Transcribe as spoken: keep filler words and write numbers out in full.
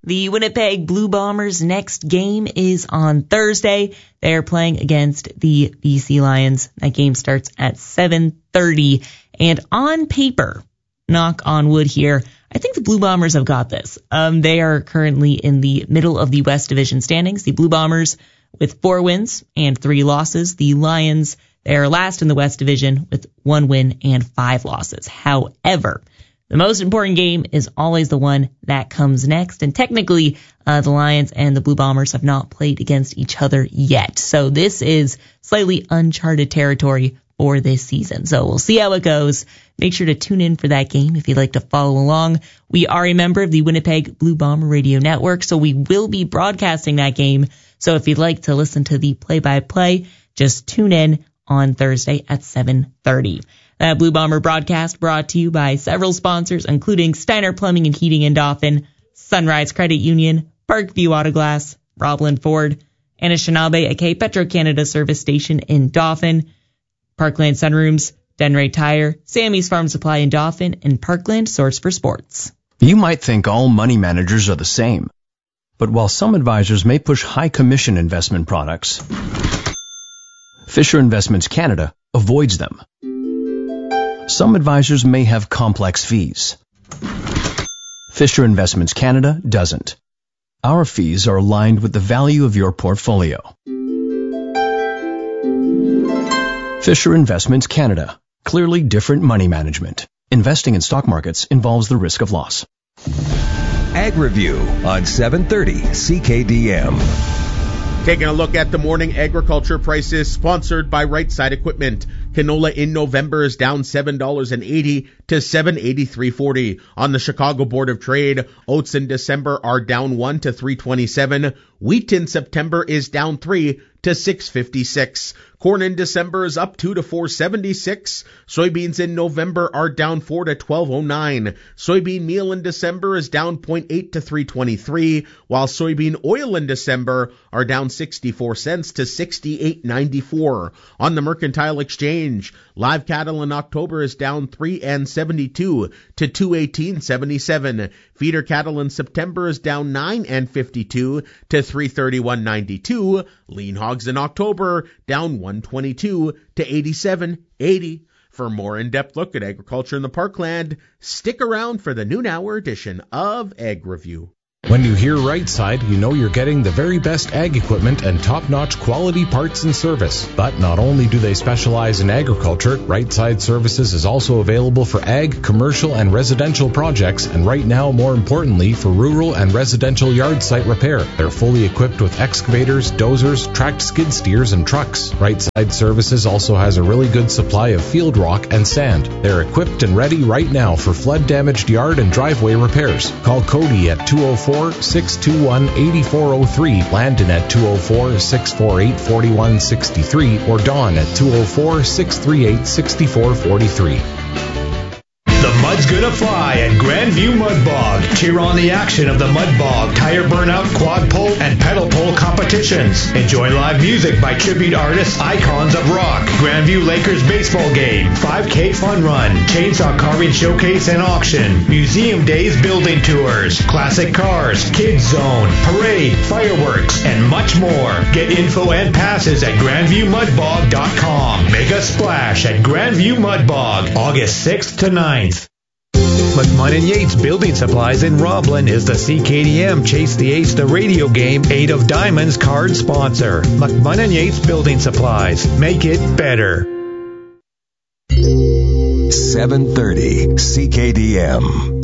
The Winnipeg Blue Bombers' next game is on Thursday. They are playing against the B C Lions. That game starts at seven thirty. And on paper, knock on wood here, I think the Blue Bombers have got this. Um, they are currently in the middle of the West Division standings. The Blue Bombers with four wins and three losses. The Lions, they are last in the West Division with one win and five losses. However, the most important game is always the one that comes next. And technically, uh, the Lions and the Blue Bombers have not played against each other yet. So this is slightly uncharted territory for this season. So we'll see how it goes. Make sure to tune in for that game if you'd like to follow along. We are a member of the Winnipeg Blue Bomber Radio Network, so we will be broadcasting that game. So if you'd like to listen to the play-by-play, just tune in on Thursday at seven thirty. That Blue Bomber broadcast brought to you by several sponsors, including Steiner Plumbing and Heating in Dauphin, Sunrise Credit Union, Parkview Autoglass, Roblin Ford, Anishinaabe Ake Petro-Canada Service Station in Dauphin, Parkland Sunrooms, Denray Tire, Sammy's Farm Supply in Dauphin, and Parkland Source for Sports. You might think all money managers are the same. But while some advisors may push high commission investment products, Fisher Investments Canada avoids them. Some advisors may have complex fees. Fisher Investments Canada doesn't. Our fees are aligned with the value of your portfolio. Fisher Investments Canada. Clearly different money management. Investing in stock markets involves the risk of loss. Ag Review on seven thirty C K D M. Taking a look at the morning agriculture prices, sponsored by Right Side Equipment. Canola in November is down seven dollars and eighty cents to seven eighty-three forty. On the Chicago Board of Trade, oats in December are down one to three twenty-seven. Wheat in September is down three to six fifty-six. Corn in December is up two to four seventy-six. Soybeans in November are down four to twelve oh nine. Soybean meal in December is down zero point eight to three twenty-three, while soybean oil in December are down sixty-four cents to sixty-eight ninety-four. On the Mercantile Exchange, live cattle in October is down three and seventy-two to two eighteen seventy-seven. Feeder cattle in September is down nine and fifty-two to three thirty-one ninety-two. Lean hogs in October down one twenty-two to eighty-seven eighty. For a more in-depth look at agriculture in the Parkland, stick around for the noon hour edition of Ag Review. When you hear Right Side, you know you're getting the very best ag equipment and top-notch quality parts and service. But not only do they specialize in agriculture, Right Side Services is also available for ag, commercial, and residential projects, and right now, more importantly, for rural and residential yard site repair. They're fully equipped with excavators, dozers, tracked skid steers, and trucks. Right Side Services also has a really good supply of field rock and sand. They're equipped and ready right now for flood-damaged yard and driveway repairs. Call Cody at two oh four, six two one, eight four oh three, Landon at two oh four, six four eight, four one six three, or Dawn at two oh four, six three eight, six four four three. The mud's gonna fly at Grandview Mud Bog. Cheer on the action of the Mud Bog, tire burnout, quad pull, and pedal pull competitions. Enjoy live music by tribute artists, icons of rock. Grandview Lakers baseball game, five K fun run, chainsaw carving showcase and auction, museum days building tours, classic cars, kids zone, parade, fireworks, and much more. Get info and passes at grandview mud bog dot com. Make a splash at Grandview Mud Bog, August sixth to ninth. McMahon and Yates Building Supplies in Roblin is the C K D M Chase the Ace the radio game Eight of Diamonds card sponsor. McMahon and Yates Building Supplies. Make it better. seven thirty C K D M.